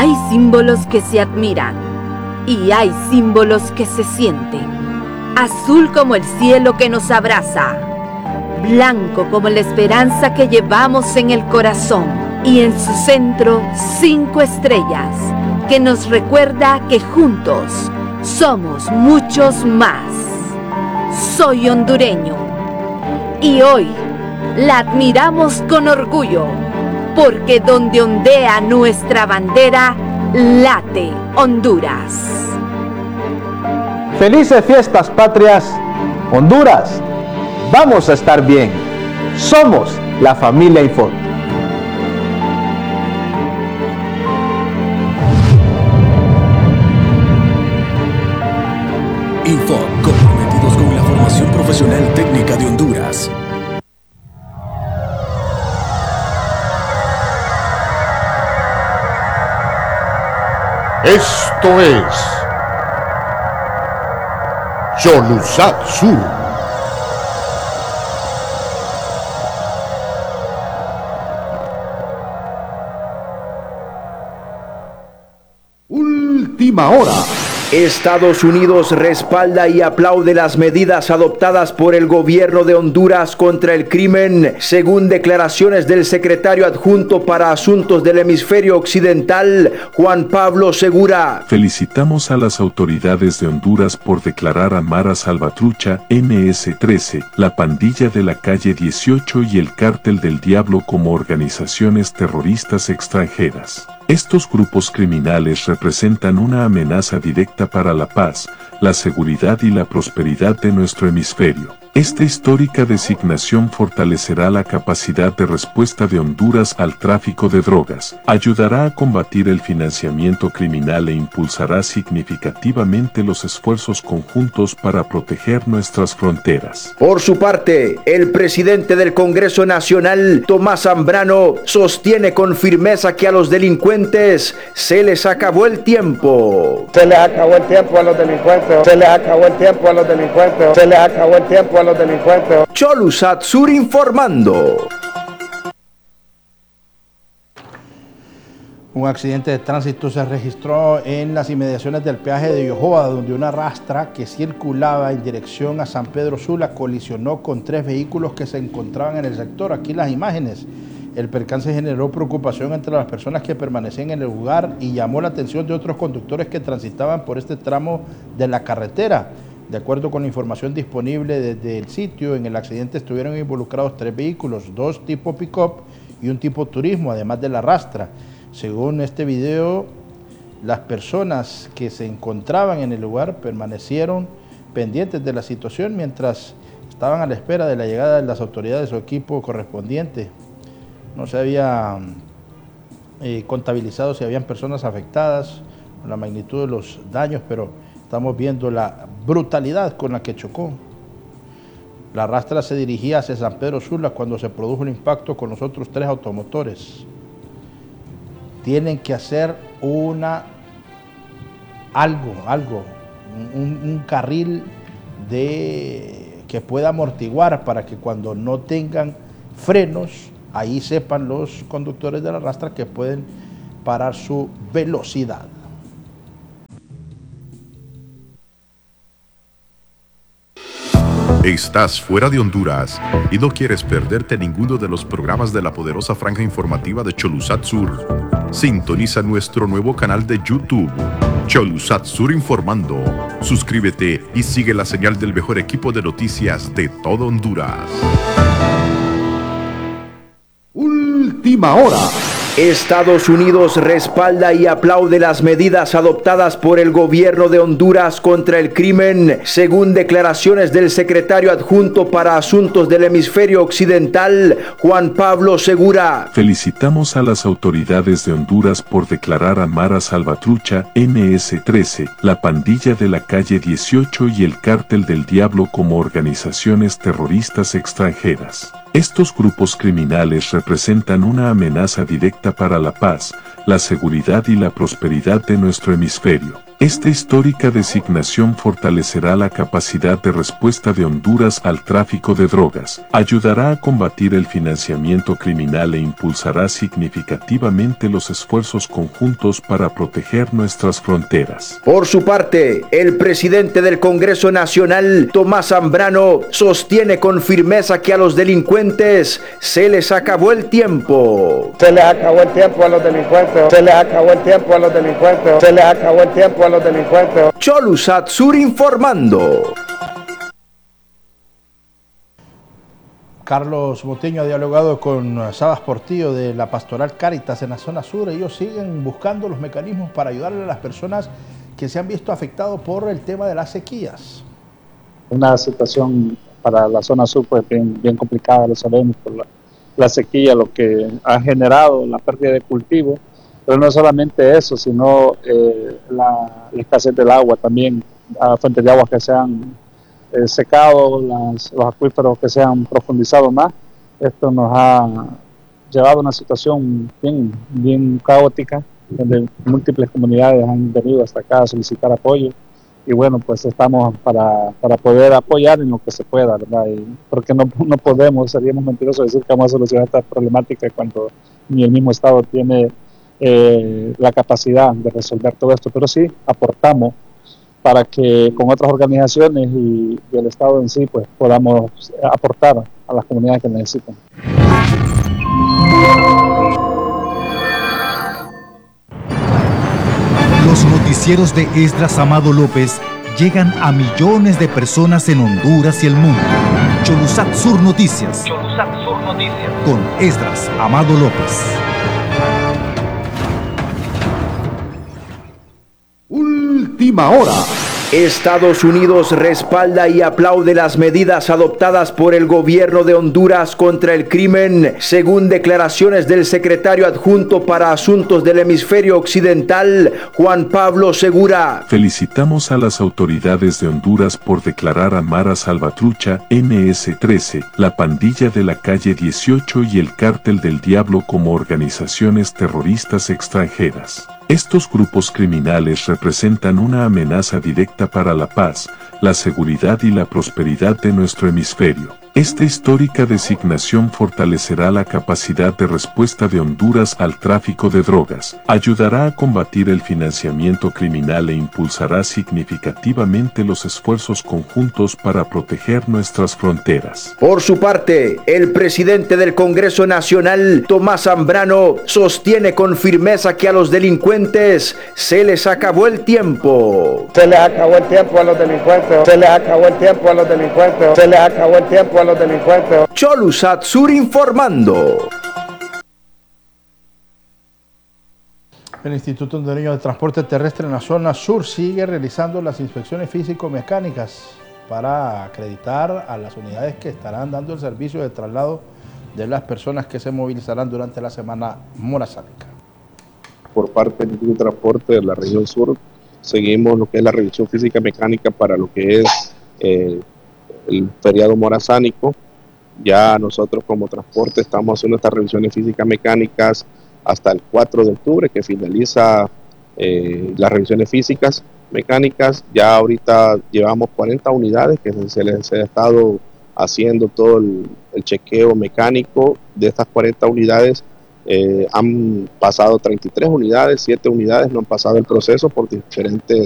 Hay símbolos que se admiran y hay símbolos que se sienten. Azul como el cielo que nos abraza, blanco como la esperanza que llevamos en el corazón y en su centro 5 estrellas que nos recuerda que juntos somos muchos más. Soy hondureño y hoy la admiramos con orgullo, porque donde ondea nuestra bandera, late Honduras. Felices fiestas patrias, Honduras. Vamos a estar bien. Somos la familia Info. Info, comprometidos con la formación profesional técnica de Honduras. Esto es Cholusat Sur. Última hora. Estados Unidos respalda y aplaude las medidas adoptadas por el gobierno de Honduras contra el crimen, según declaraciones del secretario adjunto para Asuntos del Hemisferio Occidental, Juan Pablo Segura. Felicitamos a las autoridades de Honduras por declarar a Mara Salvatrucha, MS-13, la pandilla de la calle 18 y el cártel del Diablo como organizaciones terroristas extranjeras. Estos grupos criminales representan una amenaza directa para la paz, la seguridad y la prosperidad de nuestro hemisferio. Esta histórica designación fortalecerá la capacidad de respuesta de Honduras al tráfico de drogas, ayudará a combatir el financiamiento criminal e impulsará significativamente los esfuerzos conjuntos para proteger nuestras fronteras. Por su parte, el presidente del Congreso Nacional, Tomás Zambrano, sostiene con firmeza que a los delincuentes se les acabó el tiempo. Se les acabó el tiempo a los delincuentes. Se les acabó el tiempo a los delincuentes. Se les acabó el tiempo a los delincuentes. Cholusat Sur informando. Un accidente de tránsito se registró en las inmediaciones del peaje de Yojoa, donde una rastra que circulaba en dirección a San Pedro Sula colisionó con 3 vehículos que se encontraban en el sector. Aquí las imágenes. El percance generó preocupación entre las personas que permanecían en el lugar y llamó la atención de otros conductores que transitaban por este tramo de la carretera. De acuerdo con la información disponible desde el sitio, en el accidente estuvieron involucrados 3 vehículos, 2 tipo pick-up y un tipo turismo, además de la rastra. Según este video, las personas que se encontraban en el lugar permanecieron pendientes de la situación mientras estaban a la espera de la llegada de las autoridades o equipo correspondiente. No se había contabilizado si habían personas afectadas, la magnitud de los daños, pero estamos viendo la brutalidad con la que chocó. La rastra se dirigía hacia San Pedro Sula cuando se produjo el impacto con los otros 3 automotores. Tienen que hacer un carril que pueda amortiguar para que cuando no tengan frenos, ahí sepan los conductores de la rastra que pueden parar su velocidad. Estás fuera de Honduras y no quieres perderte ninguno de los programas de la poderosa franja informativa de Cholusat Sur. Sintoniza nuestro nuevo canal de YouTube, Cholusat Sur Informando. Suscríbete y sigue la señal del mejor equipo de noticias de todo Honduras. Última hora. Estados Unidos respalda y aplaude las medidas adoptadas por el gobierno de Honduras contra el crimen, según declaraciones del secretario adjunto para Asuntos del Hemisferio Occidental, Juan Pablo Segura. Felicitamos a las autoridades de Honduras por declarar a Mara Salvatrucha, MS-13, la pandilla de la calle 18 y el cártel del Diablo como organizaciones terroristas extranjeras. Estos grupos criminales representan una amenaza directa para la paz, la seguridad y la prosperidad de nuestro hemisferio. Esta histórica designación fortalecerá la capacidad de respuesta de Honduras al tráfico de drogas, ayudará a combatir el financiamiento criminal e impulsará significativamente los esfuerzos conjuntos para proteger nuestras fronteras. Por su parte, el presidente del Congreso Nacional, Tomás Zambrano, sostiene con firmeza que a los delincuentes se les acabó el tiempo. Se les acabó el tiempo a los delincuentes. Se les acabó el tiempo a los delincuentes. Se les acabó el tiempo a los delincuentes. Cholusat Sur informando. Carlos Boteño ha dialogado con Sabas Portillo de la Pastoral Cáritas en la zona sur. Ellos siguen buscando los mecanismos para ayudarle a las personas que se han visto afectados por el tema de las sequías. Una situación para la zona sur pues bien complicada, lo sabemos, por la sequía, lo que ha generado la pérdida de cultivo, pero no solamente eso, sino la escasez del agua también, fuentes de agua que se han secado, los acuíferos que se han profundizado más. Esto nos ha llevado a una situación bien caótica, donde múltiples comunidades han venido hasta acá a solicitar apoyo, y bueno, pues estamos para poder apoyar en lo que se pueda, ¿verdad? Porque no podemos, seríamos mentirosos decir que vamos a solucionar esta problemática cuando ni el mismo Estado tiene la capacidad de resolver todo esto, pero sí aportamos para que con otras organizaciones y el Estado en sí pues podamos aportar a las comunidades que necesitan. Los noticieros de Esdras Amado López llegan a millones de personas en Honduras y el mundo. Cholusat Sur Noticias. Cholusat Sur Noticias. Con Esdras Amado López. Última hora. Estados Unidos respalda y aplaude las medidas adoptadas por el gobierno de Honduras contra el crimen, según declaraciones del secretario adjunto para Asuntos del Hemisferio Occidental, Juan Pablo Segura. Felicitamos a las autoridades de Honduras por declarar a Mara Salvatrucha, MS-13, la pandilla de la calle 18 y el cártel del Diablo como organizaciones terroristas extranjeras. Estos grupos criminales representan una amenaza directa para la paz, la seguridad y la prosperidad de nuestro hemisferio. Esta histórica designación fortalecerá la capacidad de respuesta de Honduras al tráfico de drogas, ayudará a combatir el financiamiento criminal e impulsará significativamente los esfuerzos conjuntos para proteger nuestras fronteras. Por su parte, el presidente del Congreso Nacional, Tomás Zambrano, sostiene con firmeza que a los delincuentes se les acabó el tiempo. Se les acabó el tiempo a los delincuentes. Se les acabó el tiempo a los delincuentes. Se les acabó el tiempo a los delincuentes. Cholusat Sur informando. El Instituto Hondureño de Transporte Terrestre en la zona sur sigue realizando las inspecciones físico-mecánicas para acreditar a las unidades que estarán dando el servicio de traslado de las personas que se movilizarán durante la semana morazánica. Por parte del Instituto de Transporte de la región sur, seguimos lo que es la revisión física mecánica para lo que es el feriado morazánico. Ya nosotros como transporte estamos haciendo estas revisiones físicas mecánicas hasta el 4 de octubre, que finaliza las revisiones físicas mecánicas. Ya ahorita llevamos 40 unidades que se les ha estado haciendo todo el chequeo mecánico. De estas 40 unidades han pasado 33 unidades, 7 unidades no han pasado el proceso por diferentes